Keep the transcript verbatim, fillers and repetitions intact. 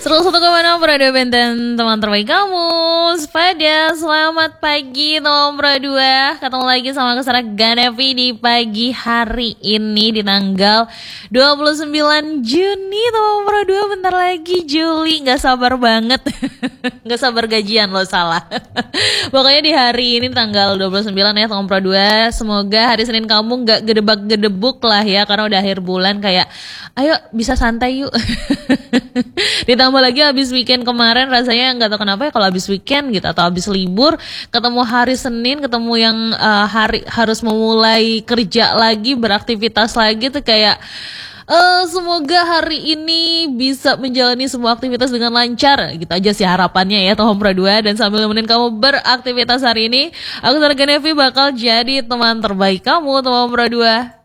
seratus satu koma enam Radio Benten, teman terbaik kamu. Sepada selamat pagi teman Pro dua. Ketemu lagi sama Kesara Ganevi di pagi hari ini di tanggal dua puluh sembilan Juni teman Pro dua. Bentar lagi Juli, gak sabar banget. Gak sabar gajian lo, salah. Pokoknya di hari ini tanggal dua puluh sembilan ya teman Pro dua. Semoga hari Senin kamu gak gedebak-gedebuk lah ya, karena udah akhir bulan kayak ayo bisa santai yuk. Ditambah lagi habis weekend kemarin rasanya nggak tahu kenapa ya kalau habis weekend gitu atau habis libur ketemu hari Senin, ketemu yang uh, hari harus memulai kerja lagi, beraktivitas lagi tuh kayak uh, semoga hari ini bisa menjalani semua aktivitas dengan lancar gitu aja sih harapannya ya Tom Pro dua. Dan sambil nemenin kamu beraktivitas hari ini, aku Sarah Ganevi bakal jadi teman terbaik kamu Tom Pro dua.